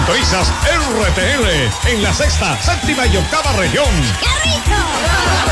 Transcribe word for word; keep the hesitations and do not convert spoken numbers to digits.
Sintonizas R T L en la sexta, séptima y octava región. ¡Qué rico!